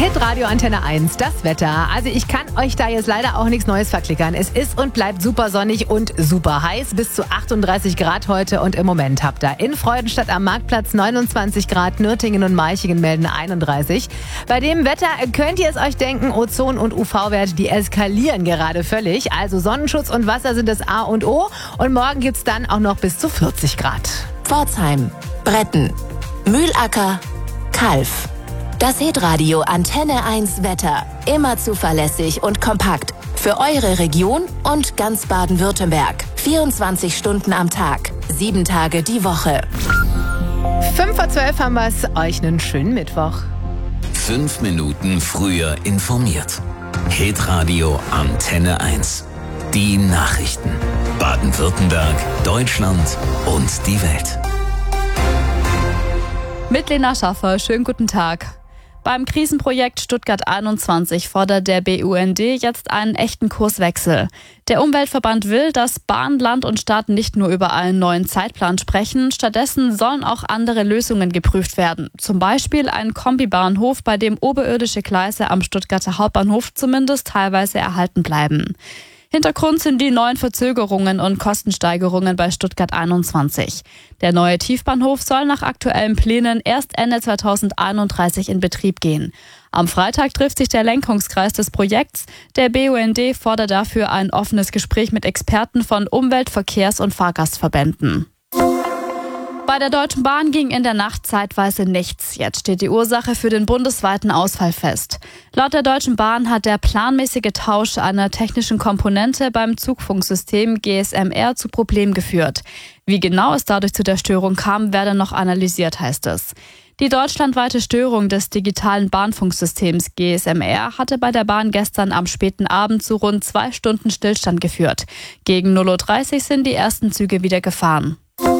Hitradio Antenne 1, das Wetter. Also ich kann euch da jetzt leider auch nichts Neues verklickern. Es ist und bleibt super sonnig und super heiß. Bis zu 38 Grad heute und im Moment habt ihr in Freudenstadt am Marktplatz 29 Grad, Nürtingen und Meichingen melden 31. Bei dem Wetter könnt ihr es euch denken, Ozon- und UV-Werte, die eskalieren gerade völlig. Also Sonnenschutz und Wasser sind das A und O. Und morgen gibt's dann auch noch bis zu 40 Grad. Pforzheim, Bretten, Mühlacker, Kalf. Das Hitradio Antenne 1 Wetter. Immer zuverlässig und kompakt. Für eure Region und ganz Baden-Württemberg. 24 Stunden am Tag, 7 Tage die Woche. 5:12 haben wir es. Euch einen schönen Mittwoch. 5 Minuten früher informiert. Hitradio Antenne 1. Die Nachrichten. Baden-Württemberg, Deutschland und die Welt. Mit Lena Schaffer, schönen guten Tag. Beim Krisenprojekt Stuttgart 21 fordert der BUND jetzt einen echten Kurswechsel. Der Umweltverband will, dass Bahn, Land und Stadt nicht nur über einen neuen Zeitplan sprechen, stattdessen sollen auch andere Lösungen geprüft werden. Zum Beispiel ein Kombibahnhof, bei dem oberirdische Gleise am Stuttgarter Hauptbahnhof zumindest teilweise erhalten bleiben. Hintergrund sind die neuen Verzögerungen und Kostensteigerungen bei Stuttgart 21. Der neue Tiefbahnhof soll nach aktuellen Plänen erst Ende 2031 in Betrieb gehen. Am Freitag trifft sich der Lenkungskreis des Projekts. Der BUND fordert dafür ein offenes Gespräch mit Experten von Umwelt-, Verkehrs- und Fahrgastverbänden. Bei der Deutschen Bahn ging in der Nacht zeitweise nichts. Jetzt steht die Ursache für den bundesweiten Ausfall fest. Laut der Deutschen Bahn hat der planmäßige Tausch einer technischen Komponente beim Zugfunksystem GSMR zu Problemen geführt. Wie genau es dadurch zu der Störung kam, werde noch analysiert, heißt es. Die deutschlandweite Störung des digitalen Bahnfunksystems GSMR hatte bei der Bahn gestern am späten Abend zu rund 2 Stunden Stillstand geführt. Gegen 0:30 Uhr sind die ersten Züge wieder gefahren.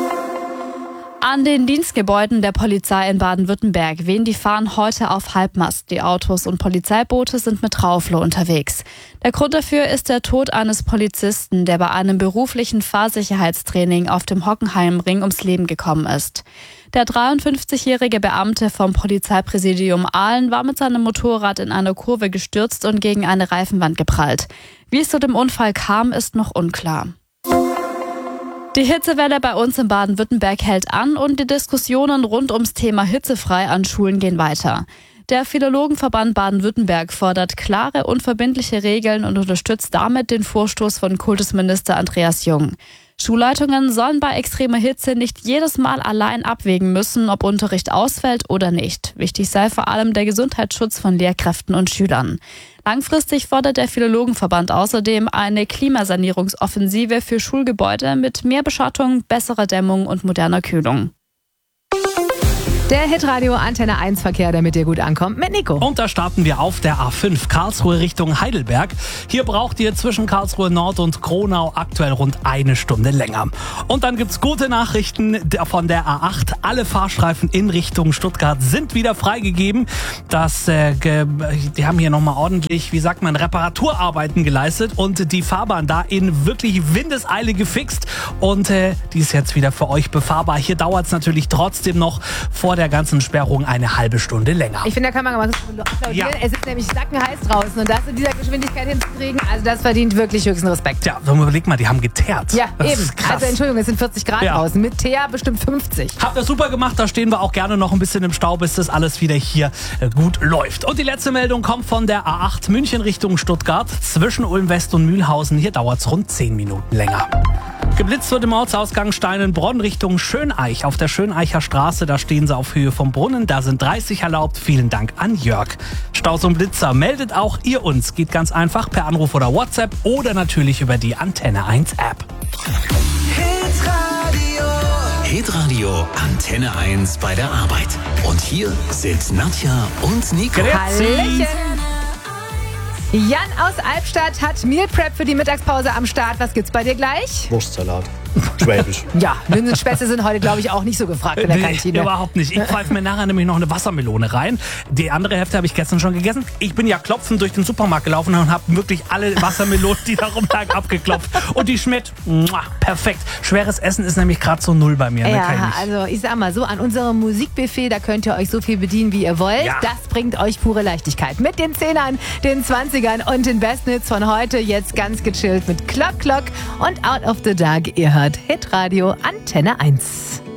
An den Dienstgebäuden der Polizei in Baden-Württemberg wehen die Fahnen heute auf Halbmast. Die Autos und Polizeiboote sind mit Trauflo unterwegs. Der Grund dafür ist der Tod eines Polizisten, der bei einem beruflichen Fahrsicherheitstraining auf dem Hockenheimring ums Leben gekommen ist. Der 53-jährige Beamte vom Polizeipräsidium Aalen war mit seinem Motorrad in einer Kurve gestürzt und gegen eine Reifenwand geprallt. Wie es zu dem Unfall kam, ist noch unklar. Die Hitzewelle bei uns in Baden-Württemberg hält an und die Diskussionen rund ums Thema hitzefrei an Schulen gehen weiter. Der Philologenverband Baden-Württemberg fordert klare und verbindliche Regeln und unterstützt damit den Vorstoß von Kultusminister Andreas Jung. Schulleitungen sollen bei extremer Hitze nicht jedes Mal allein abwägen müssen, ob Unterricht ausfällt oder nicht. Wichtig sei vor allem der Gesundheitsschutz von Lehrkräften und Schülern. Langfristig fordert der Philologenverband außerdem eine Klimasanierungsoffensive für Schulgebäude mit mehr Beschattung, besserer Dämmung und moderner Kühlung. Der Hitradio Antenne 1 Verkehr, damit ihr gut ankommt, mit Nico. Und da starten wir auf der A5 Karlsruhe Richtung Heidelberg. Hier braucht ihr zwischen Karlsruhe Nord und Kronau aktuell rund 1 Stunde länger. Und dann gibt's gute Nachrichten von der A8. Alle Fahrstreifen in Richtung Stuttgart sind wieder freigegeben. Die haben hier nochmal ordentlich, Reparaturarbeiten geleistet und die Fahrbahn da in wirklich Windeseile gefixt. Und die ist jetzt wieder für euch befahrbar. Hier dauert es natürlich trotzdem noch vor der ganzen Sperrung eine halbe Stunde länger. Ich finde, da kann man mal applaudieren. Ja. Es ist nämlich sackenheiß draußen und das in dieser Geschwindigkeit hinzukriegen, also das verdient wirklich höchsten Respekt. Ja, überleg mal, die haben geteert. Ja, das eben. Ist krass. Also Entschuldigung, es sind 40 Grad draußen. Mit Teer bestimmt 50. Habt ihr super gemacht, da stehen wir auch gerne noch ein bisschen im Stau, bis das alles wieder hier gut läuft. Und die letzte Meldung kommt von der A8 München Richtung Stuttgart. Zwischen Ulm West und Mühlhausen, hier dauert es rund 10 Minuten länger. Geblitzt wird im Ortsausgang Steinenbronn Richtung Schöneich. Auf der Schöneicher Straße, da stehen sie auf Höhe vom Brunnen. Da sind 30 erlaubt. Vielen Dank an Jörg. Staus und Blitzer, meldet auch ihr uns. Geht ganz einfach per Anruf oder WhatsApp oder natürlich über die Antenne 1 App. Hitradio Antenne 1 bei der Arbeit. Und hier sind Nadja und Nico. Hallöchen. Jan aus Albstadt hat Meal Prep für die Mittagspause am Start. Was gibt's bei dir gleich? Wurstsalat. Schwäbisch. Ja, Linsenspätzle sind heute, glaube ich, auch nicht so gefragt in der Kantine. Überhaupt nicht. Ich pfeife mir nachher nämlich noch eine Wassermelone rein. Die andere Hälfte habe ich gestern schon gegessen. Ich bin ja klopfend durch den Supermarkt gelaufen und habe wirklich alle Wassermelonen, die da rumlagen, abgeklopft. Und die schmeckt perfekt. Schweres Essen ist nämlich gerade so 0 bei mir. Ja, also ich sag mal so, an unserem Musikbuffet, da könnt ihr euch so viel bedienen, wie ihr wollt. Ja. Das bringt euch pure Leichtigkeit. Mit den 10ern, den 20ern und den besten Hits von heute. Jetzt ganz gechillt mit Clock Clock und Out of the Dark. Ihr hört Hitradio Antenne 1.